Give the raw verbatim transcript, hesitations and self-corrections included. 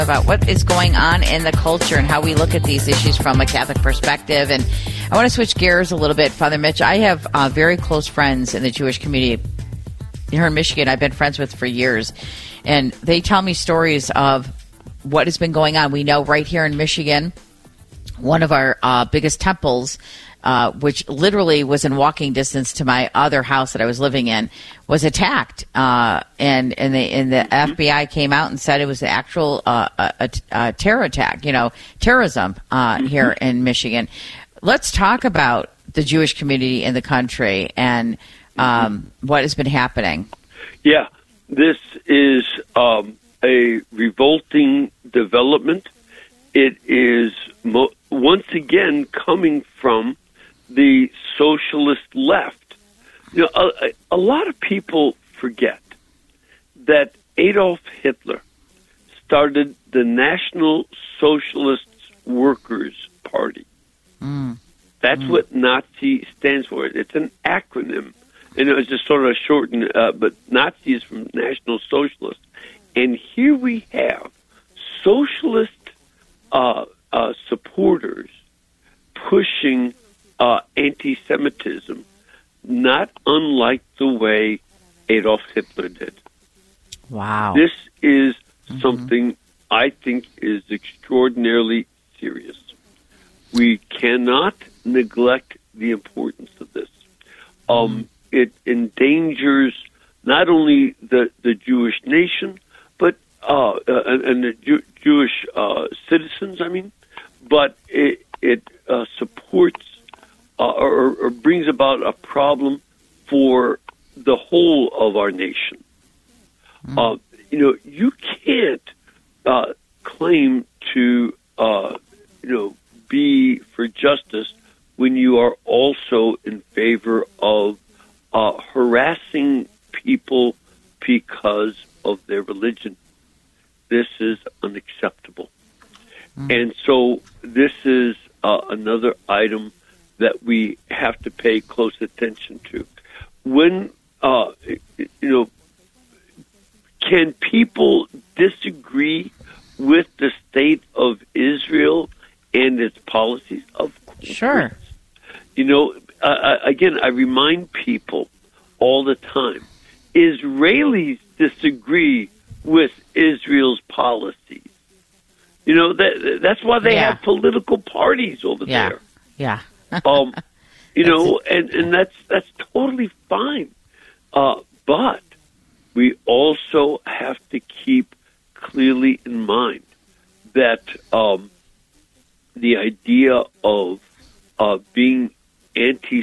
about what is going on in the culture and how we look at these issues from a Catholic perspective. And I want to switch gears a little bit, Father Mitch. I have uh, very close friends in the Jewish community here in Michigan I've been friends with for years. And they tell me stories of what has been going on. We know right here in Michigan, one of our uh, biggest temples, uh, which literally was in walking distance to my other house that I was living in, was attacked. Uh, and and the, and the F B I came out and said it was an actual uh, a, a terror attack, you know, terrorism uh, here in Michigan. Let's talk about the Jewish community in the country and um, what has been happening. Yeah, this is um, a revolting development. It is mo- once again coming from the socialist left. You know, a, a lot of people forget that Adolf Hitler started the National Socialist Workers Party. Mm. That's mm. what Nazi stands for. It's an acronym. And it was just sort of shortened, uh, but Nazi is from National Socialist. And here we have socialist uh, uh, supporters pushing uh, anti-Semitism, not unlike the way Adolf Hitler did. Wow. This is mm-hmm. something I think is extraordinarily serious. We cannot neglect the importance of this. Um, mm-hmm. It endangers not only the, the Jewish nation, but uh, uh, and the Jew- Jewish uh, citizens. I mean, but it it uh, supports uh, or, or brings about a problem for the whole of our nation. Mm. Uh, you know, you can't uh, claim to uh, you know be for justice when you are also in favor of Uh, harassing people because of their religion. This is unacceptable. Mm. And so this is uh, another item that we have to pay close attention to. When, uh, you know, can people disagree with the state of Israel and its policies? Of course. Sure. You know, Uh, again, I remind people all the time, Israelis disagree with Israel's policies. You know, that, that's why they yeah. have political parties over yeah. there. Yeah. um, you know, and, and that's that's totally fine. Uh, but we also have to keep clearly in mind that um, the idea of uh, being anti